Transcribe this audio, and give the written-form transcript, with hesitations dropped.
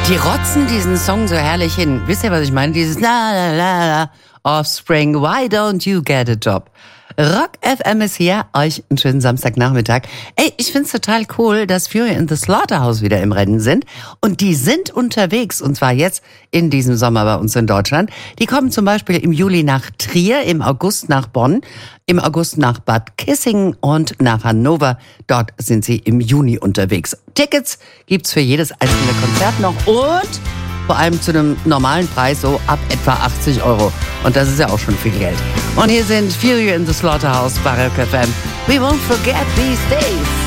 Die rotzen diesen Song so herrlich hin. Wisst ihr, was ich meine? Dieses la la la la Offspring, why don't you get a job? Rock FM ist hier, euch einen schönen Samstagnachmittag. Ey, ich find's total cool, dass Fury and the Slaughterhouse wieder im Rennen sind. Und die sind unterwegs, und zwar jetzt in diesem Sommer bei uns in Deutschland. Die kommen zum Beispiel im Juli nach Trier, im August nach Bonn, im August nach Bad Kissingen und nach Hannover. Dort sind sie im Juni unterwegs. Tickets gibt's für jedes einzelne Konzert noch und vor allem zu einem normalen Preis, so ab etwa 80 €. Und das ist ja auch schon viel Geld. Und hier sind Fury and the Slaughterhouse bei Rock FM. We won't forget these days.